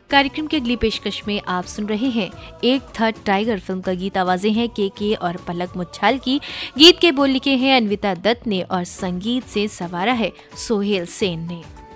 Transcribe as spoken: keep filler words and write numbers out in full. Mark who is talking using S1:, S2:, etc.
S1: कार्यक्रम की अगली पेशकश में आप सुन रहे हैं एक था टाइगर फिल्म का गीत। आवाजें हैं के के और पलक मुच्छाल की। गीत के बोल लिखे हैं अन्विता दत्त ने और संगीत से संवारा है सोहेल सेन ने।